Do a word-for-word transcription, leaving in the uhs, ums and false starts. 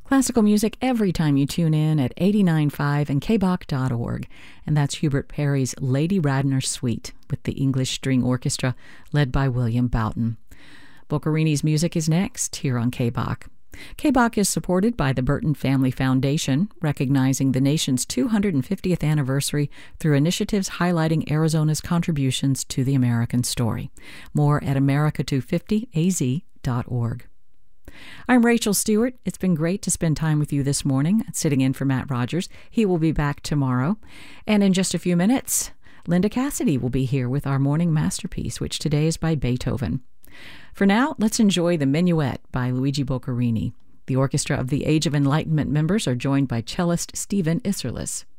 Classical music every time you tune in at eighty-nine point five and k bach dot org. And that's Hubert Parry's Lady Radnor Suite with the English String Orchestra led by William Boughton. Boccherini's music is next here on K-Bach. K-Bach is supported by the Burton Family Foundation, recognizing the nation's two hundred fiftieth anniversary through initiatives highlighting Arizona's contributions to the American story. More at america two fifty a z dot org. I'm Rachel Stewart. It's been great to spend time with you this morning, sitting in for Matt Rogers. He will be back tomorrow. And in just a few minutes, Linda Cassidy will be here with our morning masterpiece, which today is by Beethoven. For now, let's enjoy the Minuet by Luigi Boccherini. The Orchestra of the Age of Enlightenment members are joined by cellist Stephen Isserlis.